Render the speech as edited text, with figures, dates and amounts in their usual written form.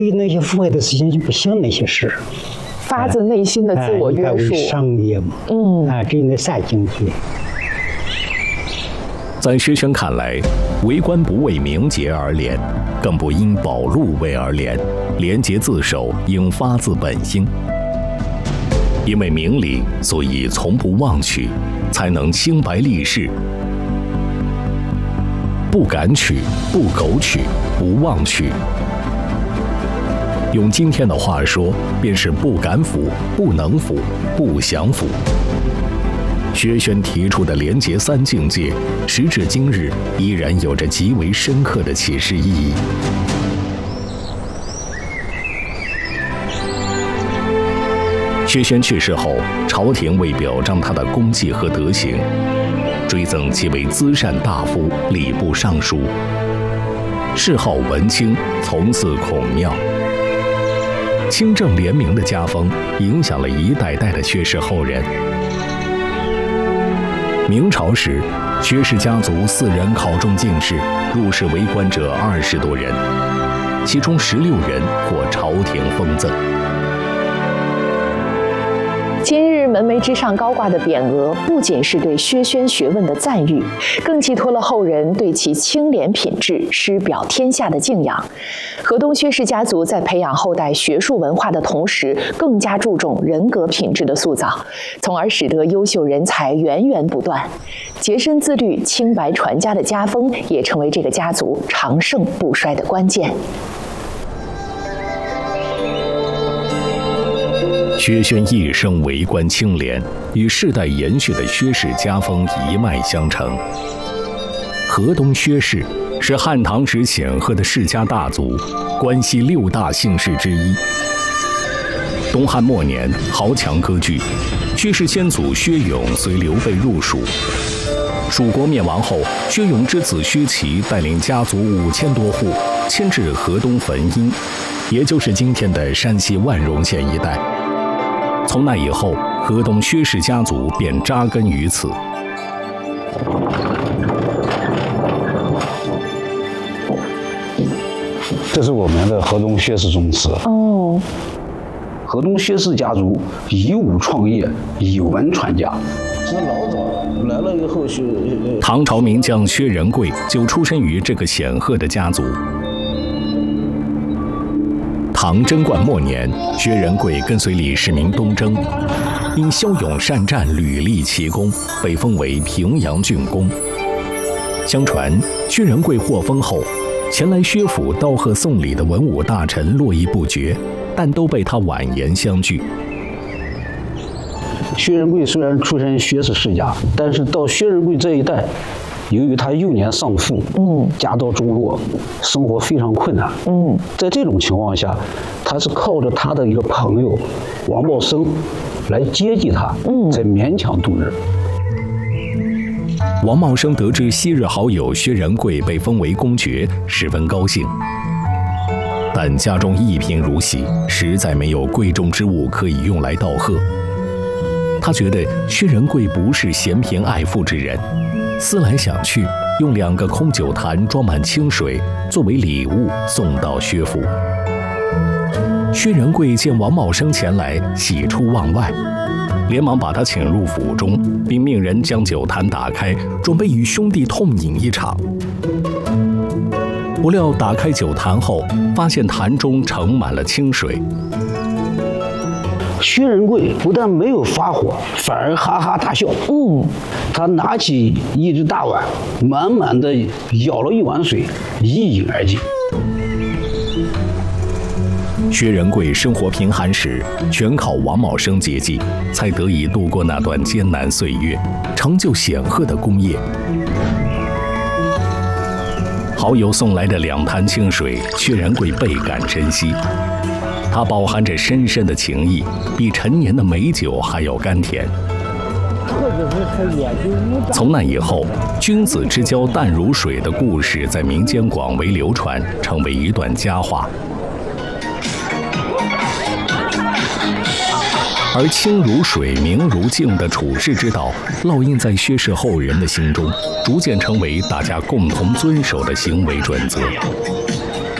对那些腐败的事情就不想那些事， 发自内心的自我约束。 商业嘛，这那啥经济。 在薛轩看来，为官不为名节而廉，更不因保禄位而廉，廉洁自守应发自本心。因为明理，所以从不妄取，才能清白立世。不敢取，不苟取，不妄取。用今天的话说，便是不敢腐、不能腐、不想腐。薛轩提出的廉洁三境界，时至今日依然有着极为深刻的启示意义。薛轩去世后，朝廷为表彰他的功绩和德行，追赠其为资善大夫、礼部尚书，谥号文清，从祀孔庙。清正廉明的家风影响了一代代的薛氏后人。明朝时，薛氏家族4人考中进士，入仕为官者20多人，其中16人获朝廷封赠。 今日门楣之上高挂的匾额，不仅是对薛轩学问的赞誉，更寄托了后人对其清廉品质、师表天下的敬仰。河东薛氏家族在培养后代学术文化的同时，更加注重人格品质的塑造，从而使得优秀人才源源不断。洁身自律、清白传家的家风，也成为这个家族长盛不衰的关键。 薛轩一生为官清廉，与世代延续的薛氏家风一脉相承。河东薛氏是汉唐时显赫的世家大族，关西6大姓氏之一。东汉末年，豪强割据，薛氏先祖薛勇随刘备入蜀。蜀国灭亡后，薛勇之子薛齐带领家族5000多户迁至河东汾阴，也就是今天的山西万荣县一带。从那以后，河东薛氏家族便扎根于此。 这是我们的河东薛氏宗祠。河东薛氏家族以武创业，以文传家。这老早来了以后是唐朝名将薛仁贵就出身于这个显赫的家族。唐贞观末年，薛仁贵跟随李世民东征，因骁勇善战，屡立奇功，被封为平阳郡公。相传，薛仁贵获封后，前来薛府道贺送礼的文武大臣络绎不绝，但都被他婉言相拒。 薛仁贵虽然出身薛氏世家，但是到薛仁贵这一代，由于他幼年丧父，家道中落，生活非常困难。在这种情况下，他是靠着他的一个朋友王茂生来接济他，才勉强度日。 王茂生得知昔日好友薛仁贵被封为公爵，十分高兴。但家中一贫如洗，实在没有贵重之物可以用来道贺。他觉得薛仁贵不是嫌贫爱富之人，思来想去，用2个空酒坛装满清水，作为礼物送到薛府。薛仁贵见王茂生前来，喜出望外，连忙把他请入府中，并命人将酒坛打开，准备与兄弟痛饮一场。不料打开酒坛后，发现坛中盛满了清水。 薛仁贵不但没有发火，反而哈哈大笑。他拿起一只大碗，满满的舀了一碗水，一饮而尽。 薛仁贵生活贫寒时，全靠王茂生接济，才得以度过那段艰难岁月，成就显赫的功业。好友送来的2坛清水，薛仁贵倍感珍惜。它饱含着深深的情谊，比陈年的美酒还要甘甜。从那以后，君子之交淡如水的故事在民间广为流传，成为一段佳话。而清如水、明如镜的处世之道，烙印在薛氏后人的心中，逐渐成为大家共同遵守的行为准则。